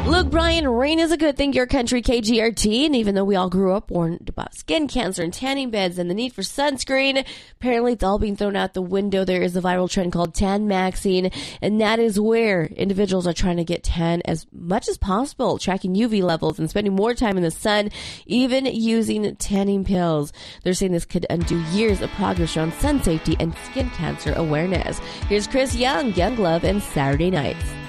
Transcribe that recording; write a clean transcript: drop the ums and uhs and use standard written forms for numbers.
Luke Bryan, rain is a good thing, your country KGRT. And even though we all grew up warned about skin cancer and tanning beds and the need for sunscreen, apparently it's all being thrown out the window. There is a viral trend called tan maxing, and that is where individuals are trying to get tan as much as possible, tracking UV levels and spending more time in the sun, even using tanning pills. They're saying this could undo years of progress around sun safety and skin cancer awareness. Here's Chris Young, Young Love, and Saturday Nights.